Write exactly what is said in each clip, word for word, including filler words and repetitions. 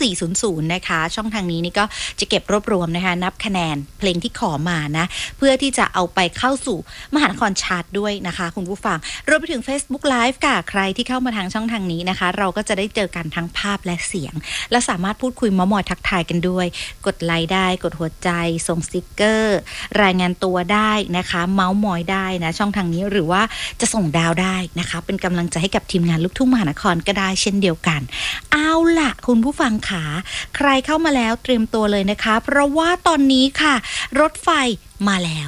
สี่ศูนย์ศูนย์นะคะช่องทางนี้นี่ก็จะเก็บรวบรวมนะคะนับคะแนนเพลงที่ขอมานะเพื่อที่จะเอาไปเข้าสู่มหานครชาร์ตด้วยนะคะคุณผู้ฟังรวมไปถึง Facebook Live ค่ะใครที่เข้ามาทางช่องทางนี้นะคะเราก็จะได้เจอกันทั้งภาพและเสียงและสามารถพูดคุยเม้าท์มอยทักทายกันด้วยกดไลค์ได้กดหัวใจส่งสติกเกอร์รายงานตัวได้นะคะเม้าท์มอยได้นะช่องทางนี้หรือว่าจะส่งดาวได้นะคะเป็นกำลังใจให้กับทีมงานลูกทุ่งมหานครก็ได้เช่นเดียวกันเอาล่ะคุณผู้ฟังขาใครเข้ามาแล้วเตรียมตัวเลยนะคะเพราะว่าตอนนี้ค่ะรถไฟมาแล้ว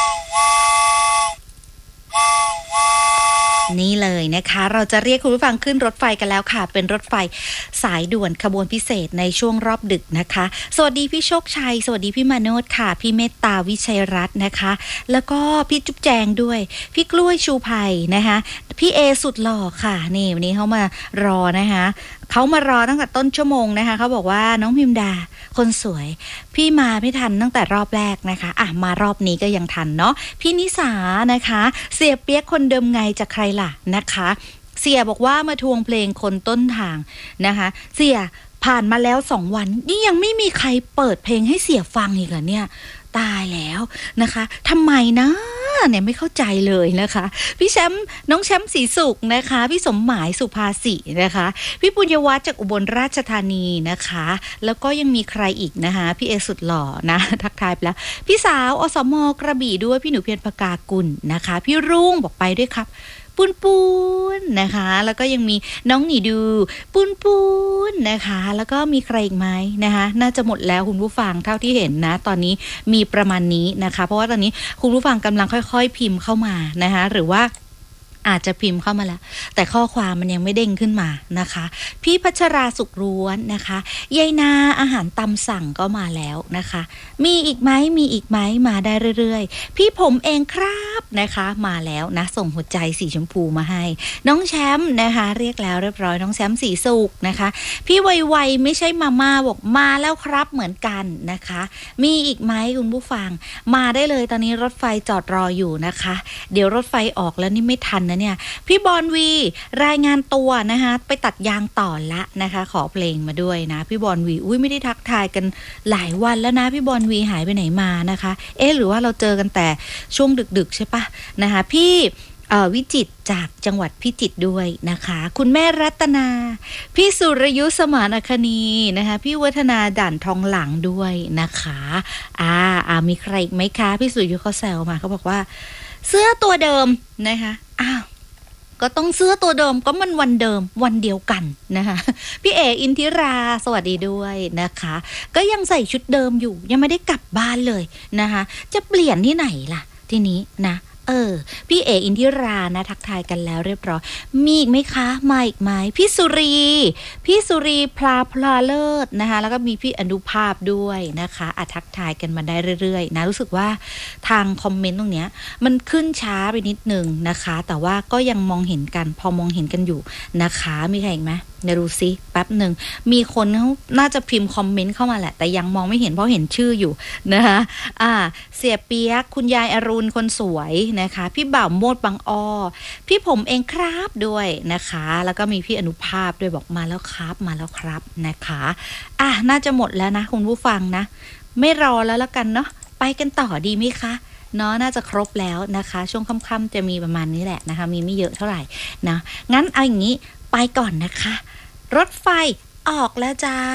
นี่เลยนะคะเราจะเรียกคุณผู้ฟังขึ้นรถไฟกันแล้วค่ะเป็นรถไฟสายด่วนขบวนพิเศษในช่วงรอบดึกนะคะสวัสดีพี่โชคชัยสวัสดีพี่มาโนดค่ะพี่เมตตาวิชัยรัตน์นะคะแล้วก็พี่จุ๊บแจงด้วยพี่กล้วยชูไผ่นะคะพี่เอสุดหล่อค่ะนี่วันนี้เขามารอนะคะเขามารอตั้งแต่ต้นชั่วโมงนะคะเขาบอกว่าน้องพิมดาคนสวยพี่มาไม่ทันตั้งแต่รอบแรกนะคะอ่ะมารอบนี้ก็ยังทันเนาะพี่นิสานะคะเสียเปียกคนเดิมไงจะใครล่ะนะคะเสียบอกว่ามาทวงเพลงคนต้นทางนะคะเสียผ่านมาแล้วสองวันนี่ยังไม่มีใครเปิดเพลงให้เสียฟังอีกเหรอเนี่ยตายแล้วนะคะทำไมนะเนี่ยไม่เข้าใจเลยนะคะพี่แชมป์น้องแชมป์ศรีสุขนะคะพี่สมหมายสุภาษินะคะพี่ปุญญวัฒน์จากอุบลราชธานีนะคะแล้วก็ยังมีใครอีกนะคะพี่เอสุดหล่อนะทักทายไปแล้วพี่สาวอสมกระบี่ด้วยพี่หนูเพียรปากากุลนะคะพี่รุ่งบอกไปด้วยครับปุนปูนนะคะแล้วก็ยังมีน้องหนีดูปุนปูนนะคะแล้วก็มีใครอีกไหมนะคะน่าจะหมดแล้วคุณผู้ฟังเท่าที่เห็นนะตอนนี้มีประมาณนี้นะคะเพราะว่าตอนนี้คุณผู้ฟังกำลังค่อยๆพิมพ์เข้ามานะคะหรือว่าอาจจะพิมพ์เข้ามาแล้วแต่ข้อความมันยังไม่เด้งขึ้นมานะคะพี่พัชราสุขร้วนนะคะยายนาอาหารตำสั่งก็มาแล้วนะคะมีอีกไหมมีอีกไหมมาได้เรื่อยๆพี่ผมเองครับนะคะมาแล้วนะส่งหัวใจสีชมพูมาให้น้องแชมป์นะคะเรียกแล้วเรียบร้อยน้องแชมป์สีสุกนะคะพี่ไวๆไม่ใช่มาม่าบอกมาแล้วครับเหมือนกันนะคะมีอีกไหมคุณผู้ฟังมาได้เลยตอนนี้รถไฟจอดรออยู่นะคะเดี๋ยวรถไฟออกแล้วนี่ไม่ทันนะเนี่ยพี่บอลวีรายงานตัวนะคะไปตัดยางต่อละนะคะขอเพลงมาด้วยนะพี่บอลวีอุ้ยไม่ได้ทักทายกันหลายวันแล้วนะพี่บอลวีหายไปไหนมานะคะเอ๊ะหรือว่าเราเจอกันแต่ช่วงดึกๆใช่ปะนะคะพี่วิจิตรจากจังหวัดพิจิตรด้วยนะคะคุณแม่รัตนาพี่สุรยุสมานอัคนีนะคะพี่วัฒนาด่านทองหลังด้วยนะคะอ่าอ่ามีใครอีกไหมคะพี่สุรยุเขาแซวมาเขาบอกว่าเสื้อตัวเดิมนะคะอ้าวก็ต้องเสื้อตัวเดิมก็มันวันเดิมวันเดียวกันนะคะพี่เออินทิราสวัสดีด้วยนะคะก็ยังใส่ชุดเดิมอยู่ยังไม่ได้กลับบ้านเลยนะคะจะเปลี่ยนที่ไหนล่ะทีนี้นะเออพี่เออินทิรานะทักทายกันแล้วเรียบร้อยมีอีกไหมคะมาอีกไหมพี่สุรีพี่สุรีพลาพลาเลิศนะคะแล้วก็มีพี่อนุภาพด้วยนะคะอ่ะทักทายกันมาได้เรื่อยๆนะรู้สึกว่าทางคอมเมนต์ตรงเนี้ยมันขึ้นช้าไปนิดนึงนะคะแต่ว่าก็ยังมองเห็นกันพอมองเห็นกันอยู่นะคะมีใครอีกไหมเดี๋ยวดูซิแป๊บหนึ่งมีคนเขาน่าจะพิมพ์คอมเมนต์เข้ามาแหละแต่ยังมองไม่เห็นเพราะเห็นชื่ออยู่นะคะอ่าเสียเปียกคุณยายอรุณคนสวยนะคะพี่บ่าวโมดบางอ้อพี่ผมเองครับด้วยนะคะแล้วก็มีพี่อนุภาพด้วยบอกมาแล้วครับมาแล้วครับนะคะอ่ะน่าจะหมดแล้วนะคุณผู้ฟังนะไม่รอแล้วละกันเนาะไปกันต่อดีไหมคะเนาะน่าจะครบแล้วนะคะช่วงค่ำๆจะมีประมาณนี้แหละนะคะมีไม่เยอะเท่าไหร่นะงั้นเอาอย่างนี้ไปก่อนนะคะรถไฟออกแล้วจ้า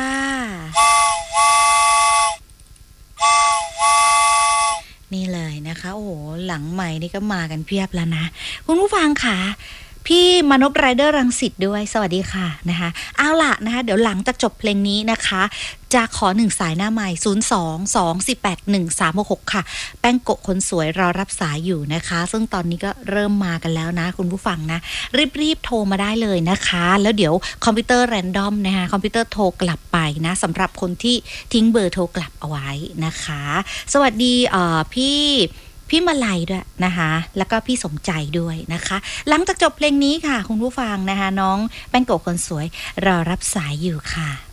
นี่เลยนะคะโอ้โหหลังใหม่นี่ก็มากันเพียบแล้วนะคุณผู้ฟังค่ะพี่มนพไรเดอร์รังสิตด้วยสวัสดีค่ะนะคะเอาล่ะนะคะเดี๋ยวหลังจากจบเพลงนี้นะคะจะขอหนึ่งสายหน้าใหม่ศูนย์ สอง สอง สี่ แปด หนึ่ง สาม หก หกค่ะแป้งโกะคนสวยรอรับสายอยู่นะคะซึ่งตอนนี้ก็เริ่มมากันแล้วนะคุณผู้ฟังนะรีบๆโทรมาได้เลยนะคะแล้วเดี๋ยวคอมพิวเตอร์แรนดอมนะคะคอมพิวเตอร์โทรกลับไปนะสำหรับคนที่ทิ้งเบอร์โทรกลับเอาไว้นะคะสวัสดีเอ่อพี่พี่มาลัยด้วยนะคะแล้วก็พี่สมใจด้วยนะคะหลังจากจบเพลงนี้ค่ะคุณผู้ฟังนะคะน้องแป้งโกะคนสวยรอรับสายอยู่ค่ะ